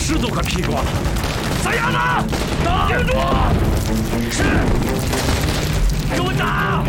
尸都快劈光了。三丫子，挡住！是。